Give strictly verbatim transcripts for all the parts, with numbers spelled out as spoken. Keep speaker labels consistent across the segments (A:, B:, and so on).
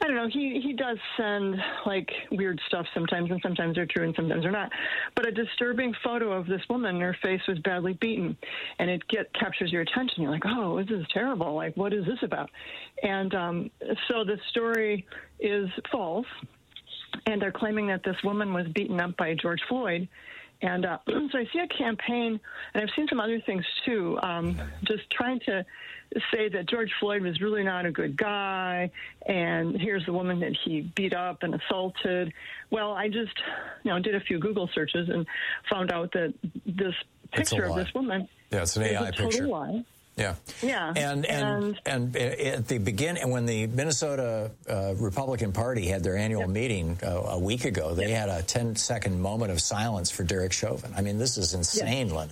A: I don't know. He he does send like weird stuff sometimes, and sometimes they're true and sometimes they're not. But a disturbing photo of this woman, her face was badly beaten, and it get captures your attention. You're like, oh, this is terrible. Like, what is this about? And um, so the story is false, and they're claiming that this woman was beaten up by George Floyd. And uh, so I see a campaign, and I've seen some other things too, um, just trying to say that George Floyd was really not a good guy, and here's the woman that he beat up and assaulted. Well, I just, you know, did a few Google searches and found out that this picture of this woman
B: yeah, it's an
A: is
B: A I
A: a total
B: picture.
A: lie.
B: Yeah,
A: yeah,
B: and and and, and at the beginning, when the Minnesota uh, Republican Party had their annual yep. meeting uh, a week ago, they yep. had a ten second moment of silence for Derek Chauvin. I mean, this is insane, yep. Lynette.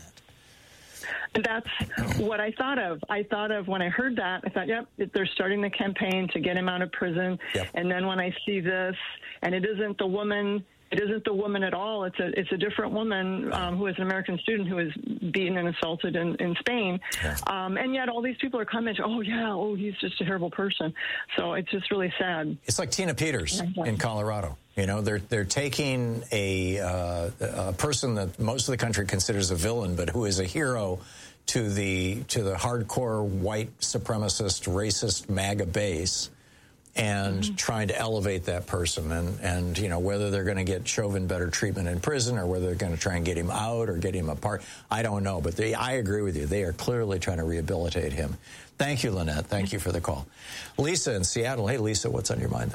A: That's what I thought of. I thought of when I heard that, I thought, yep, they're starting the campaign to get him out of prison. Yep. And then when I see this, and it isn't the woman, it isn't the woman at all. It's a it's a different woman um, who is an American student who was beaten and assaulted in, in Spain. Yeah. Um, and yet all these people are commenting, oh, yeah, oh, he's just a terrible person. So it's just really sad.
B: It's like Tina Peters in Colorado. You know, they're they're taking a, uh, a person that most of the country considers a villain, but who is a hero to the to the hardcore white supremacist, racist MAGA base, and mm-hmm. trying to elevate that person. And, and you know, whether they're going to get Chauvin better treatment in prison or whether they're going to try and get him out or get him apart, I don't know. But they, I agree with you. They are clearly trying to rehabilitate him. Thank you, Lynette. Thank you for the call. Lisa in Seattle. Hey, Lisa, what's on your mind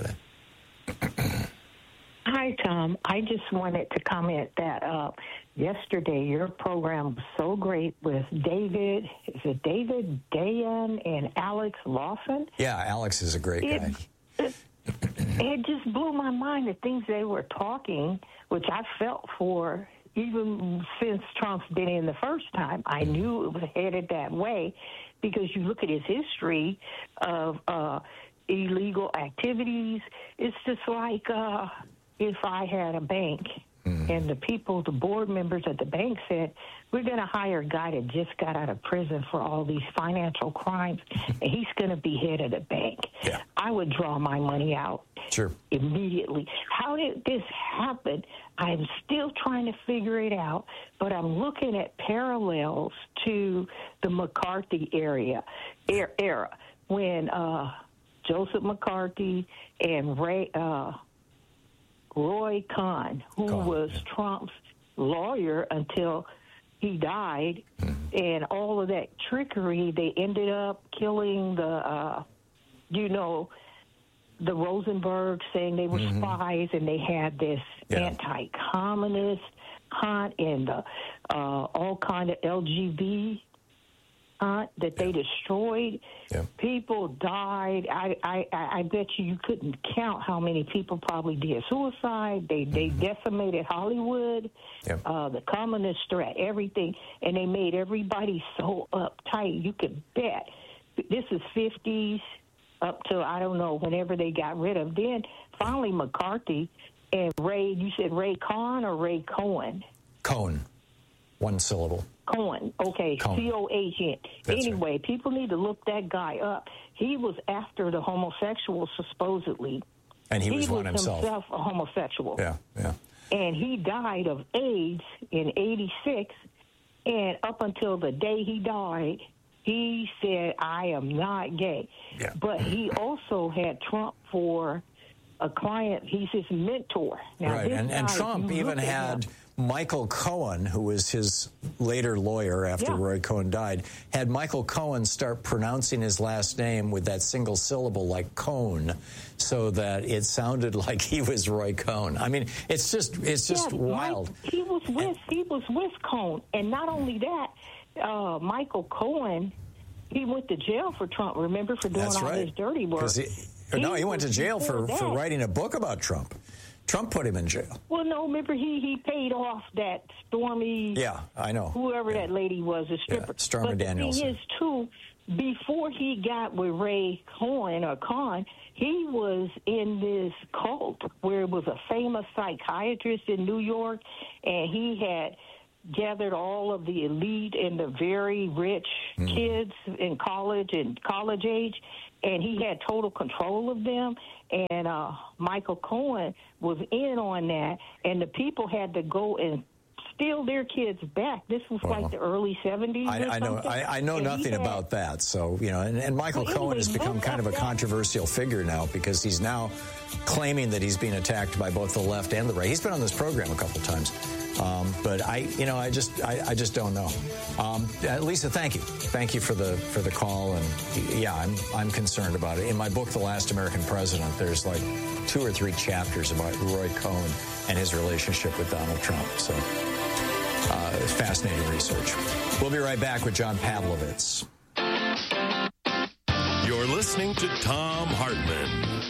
B: today?
C: Hi, Tom. I just wanted to comment that uh, yesterday your program was so great with David, is it David Dayan and Alex Lawson?
B: Yeah, Alex is a great
C: it,
B: guy.
C: It, it just blew my mind, the things they were talking, which I felt for even since Trump's been in the first time. I knew it was headed that way because you look at his history of uh, illegal activities. It's just like... Uh, if I had a bank mm. and the people, the board members at the bank said, we're going to hire a guy that just got out of prison for all these financial crimes, and he's going to be head of the bank, yeah. I would draw my money out
B: sure.
C: immediately. How did this happen? I'm still trying to figure it out, but I'm looking at parallels to the McCarthy area, er, era when uh, Joseph McCarthy and Ray... Uh, Roy Cohn, who Cohn, was yeah. Trump's lawyer until he died, mm-hmm. and all of that trickery, they ended up killing the, uh, you know, the Rosenberg, saying they were mm-hmm. spies, and they had this yeah. anti-communist hunt and uh, uh, all kind of L G B hunt that yeah. they destroyed. Yeah. People died. I, I, I bet you you couldn't count how many people probably did suicide. They they mm-hmm. decimated Hollywood, yeah. uh, the communist threat, everything, and they made everybody so uptight. You could bet. This is fifties up to, I don't know, whenever they got rid of. Then finally McCarthy and Ray, you said Ray Cohn or Ray Cohen?
B: Cohn. One syllable.
C: Cohen. Okay, C O H N. Anyway, right. People need to look that guy up. He was after the homosexuals, supposedly.
B: And he was
C: he
B: one
C: was
B: himself.
C: himself a homosexual.
B: Yeah, yeah.
C: And he died of AIDS in eighty-six, and up until the day he died, he said, I am not gay. Yeah. But he also had Trump for a client. He's his mentor. Now,
B: right, and, and Trump even had... Him, Michael Cohen, who was his later lawyer after yeah. Roy Cohn died, had Michael Cohen start pronouncing his last name with that single syllable like Cohn, so that it sounded like he was Roy Cohn. I mean, it's just it's just
C: yeah,
B: wild.
C: Mike, he was with he was with Cohn, and not only that, uh, Michael Cohen, he went to jail for Trump. Remember, for doing all
B: right.
C: his dirty work.
B: He, he no, he went to jail for, for writing a book about Trump. Trump put him in jail.
C: Well, no, remember he, he paid off that Stormy...
B: Yeah, I know.
C: Whoever
B: yeah.
C: that lady was, a stripper.
B: Yeah, Stormy
C: but
B: Daniels.
C: the thing is, too, before he got with Ray Cohen or Cohn, he was in this cult where it was a famous psychiatrist in New York, and he had gathered all of the elite and the very rich mm. kids in college and college age, and he had total control of them. And uh, Michael Cohen was in on that, and the people had to go and steal their kids back. This was well, like the early seventies.
B: I,
C: or
B: I know.
C: something.
B: I, I know
C: and
B: nothing
C: had,
B: about that. So you know, and, and Michael
C: well,
B: Cohen
C: anyway,
B: has become kind of a controversial figure now because he's now claiming that he's being attacked by both the left and the right. He's been on this program a couple times, um, but I, you know, I just, I, I just don't know. Um, Lisa, thank you, thank you for the for the call, and yeah, I'm I'm concerned about it. In my book, The Last American President, there's like two or three chapters about Roy Cohn and his relationship with Donald Trump. So. Uh, fascinating research. We'll be right back with John Pavlovitz.
D: You're listening to Thom Hartmann.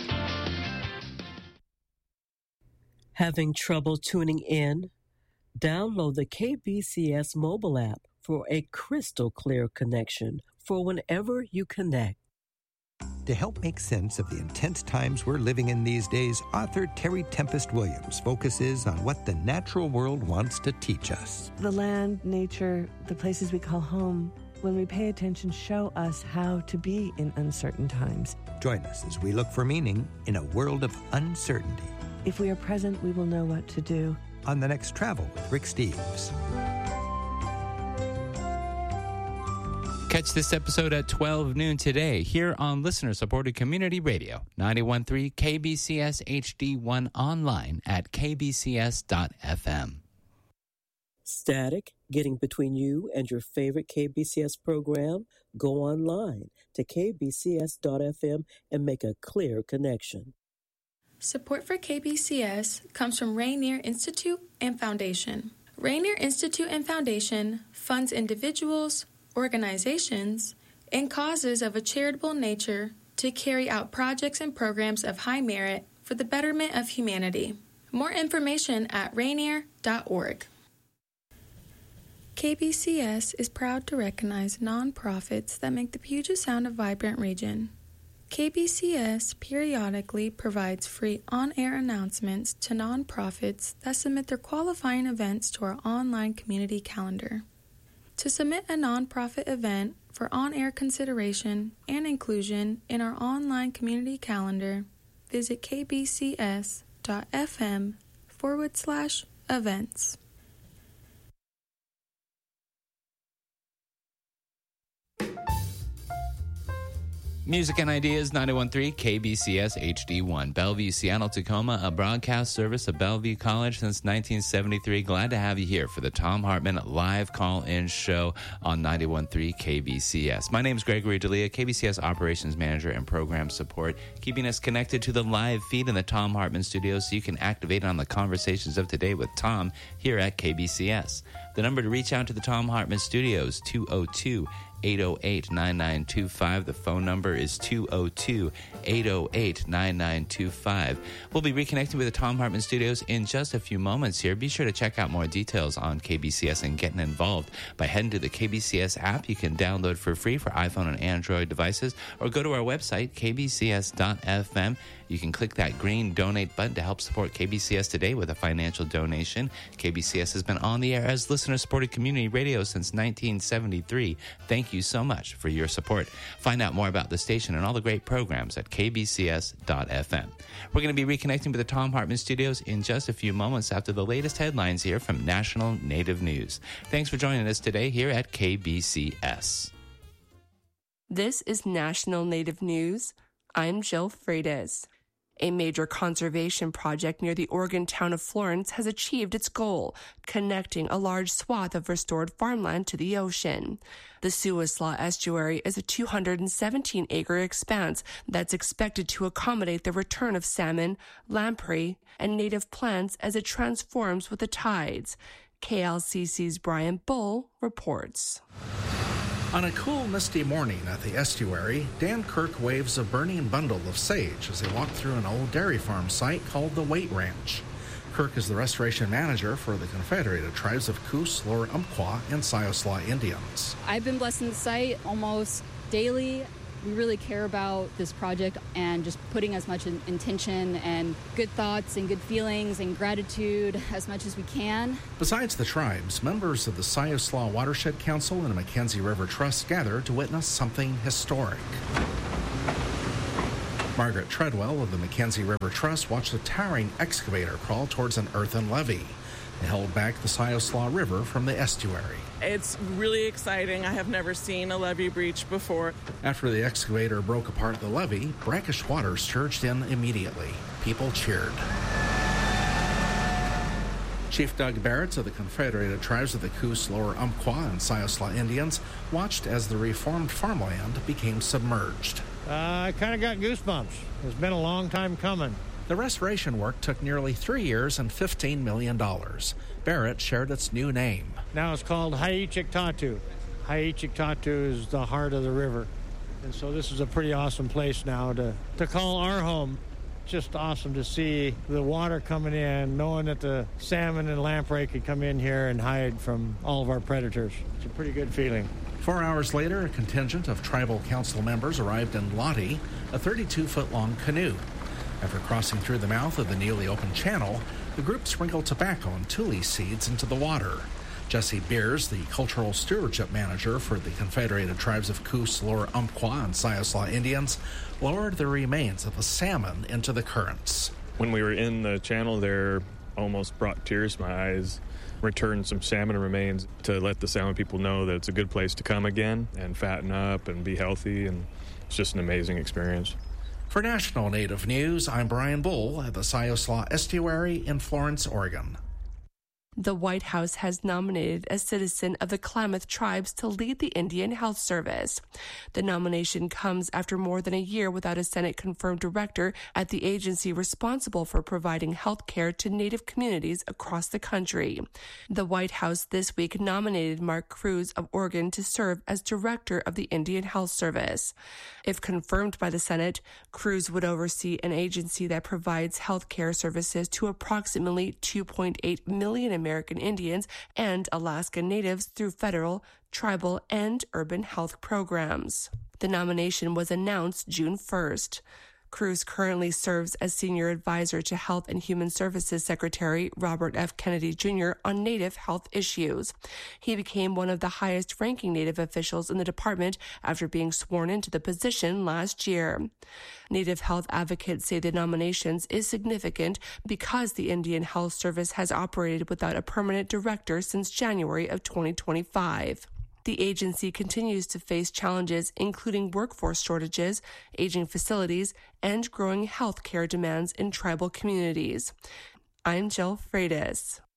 E: Having trouble tuning in? Download the K B C S mobile app for a crystal clear connection for whenever you connect.
F: To help make sense of the intense times we're living in these days, author Terry Tempest Williams focuses on what the natural world wants to teach us.
G: The land, nature, the places we call home, when we pay attention, show us how to be in uncertain times.
F: Join us as we look for meaning in a world of uncertainty.
G: If we are present, we will know what to do.
F: On the next Travel with Rick Steves.
H: Catch this episode at twelve noon today here on listener-supported community radio, ninety-one point three K B C S H D one, online at k b c s dot f m.
E: Static getting between you and your favorite K B C S program? Go online to k b c s dot f m and make a clear connection.
I: Support for K B C S comes from Rainier Institute and Foundation. Rainier Institute and Foundation funds individuals, organizations, and causes of a charitable nature to carry out projects and programs of high merit for the betterment of humanity. More information at rainier dot org. K B C S is proud to recognize nonprofits that make the Puget Sound a vibrant region. K B C S periodically provides free on-air announcements to nonprofits that submit their qualifying events to our online community calendar. To submit a nonprofit event for on-air consideration and inclusion in our online community calendar, visit kbcs.fm forward slash events.
H: Music and Ideas, ninety-one point three K B C S H D one. Bellevue, Seattle, Tacoma, a broadcast service of Bellevue College since nineteen seventy-three. Glad to have you here for the Thom Hartmann live call-in show on ninety-one point three K B C S. My name is Gregory D'Elia, K B C S Operations Manager and Program Support, keeping us connected to the live feed in the Thom Hartmann studio so you can activate on the conversations of today with Tom here at K B C S. The number to reach out to the Thom Hartmann studios, two oh two, eight oh eight, nine nine two five. The phone number is two oh two, eight oh eight, nine nine two five. We'll be reconnecting with the Thom Hartmann studios in just a few moments here. Be sure to check out more details on K B C S and getting involved by heading to the K B C S app you can download for free for iPhone and Android devices, or go to our website, k b c s dot f m. You can click that green donate button to help support K B C S today with a financial donation. K B C S has been on the air as listener-supported community radio since nineteen seventy-three. Thank you so much for your support. Find out more about the station and all the great programs at k b c s dot f m. We're going to be reconnecting with the Thom Hartmann studios in just a few moments after the latest headlines here from National Native News. Thanks for joining us today here at K B C S.
J: This is National Native News. I'm Jill Freitas. A major conservation project near the Oregon town of Florence has achieved its goal, connecting a large swath of restored farmland to the ocean. The Siuslaw Estuary is a two hundred seventeen acre expanse that's expected to accommodate the return of salmon, lamprey, and native plants as it transforms with the tides. K L C C's Brian Bull reports.
K: On a cool, misty morning at the estuary, Dan Kirk waves a burning bundle of sage as they walk through an old dairy farm site called the Waite Ranch. Kirk is the restoration manager for the Confederated Tribes of Coos, Lower Umpqua, and Siuslaw Indians.
L: I've been blessing the site almost daily. We really care about this project and just putting as much in, intention and good thoughts and good feelings and gratitude as much as we can.
K: Besides the tribes, members of the Siuslaw Watershed Council and Mackenzie River Trust gather to witness something historic. Margaret Treadwell of the Mackenzie River Trust watched a towering excavator crawl towards an earthen levee. It held back the Siuslaw River from the estuary.
M: It's really exciting. I have never seen a levee breach before.
K: After the excavator broke apart the levee, brackish water surged in immediately. People cheered. Chief Doug Barrett of the Confederated Tribes of the Coos, Lower Umpqua, and Siuslaw Indians watched as the reformed farmland became submerged.
N: Uh, I kind of got goosebumps. It's been a long time coming.
K: The restoration work took nearly three years and fifteen million dollars. Barrett shared its new name.
N: Now it's called Haiichiktatu. Haiichiktatu is the heart of the river. And so this is a pretty awesome place now to, to call our home. Just awesome to see the water coming in, knowing that the salmon and lamprey could come in here and hide from all of our predators. It's a pretty good feeling.
K: Four hours later, a contingent of tribal council members arrived in Lottie, a thirty-two foot long canoe. After crossing through the mouth of the newly opened channel, the group sprinkled tobacco and tule seeds into the water. Jesse Beers, the Cultural Stewardship Manager for the Confederated Tribes of Coos, Lower Umpqua, and Siuslaw Indians, lowered the remains of a salmon into the currents.
O: When we were in the channel there, almost brought tears to my eyes. Returned some salmon remains to let the salmon people know that it's a good place to come again and fatten up and be healthy, and it's just an amazing experience.
K: For National Native News, I'm Brian Bull at the Siuslaw Estuary in Florence, Oregon.
J: The White House has nominated a citizen of the Klamath tribes to lead the Indian Health Service. The nomination comes after more than a year without a Senate-confirmed director at the agency responsible for providing health care to Native communities across the country. The White House this week nominated Mark Cruz of Oregon to serve as director of the Indian Health Service. If confirmed by the Senate, Cruz would oversee an agency that provides health care services to approximately two point eight million Americans. American Indians and Alaska Natives through federal, tribal, and urban health programs. The nomination was announced June first. Cruz currently serves as Senior Advisor to Health and Human Services Secretary Robert F. Kennedy Junior on Native health issues. He became one of the highest-ranking Native officials in the department after being sworn into the position last year. Native health advocates say the nominations is significant because the Indian Health Service has operated without a permanent director since January of twenty twenty-five. The agency continues to face challenges, including workforce shortages, aging facilities, and growing health care demands in tribal communities. I'm Jill Freitas.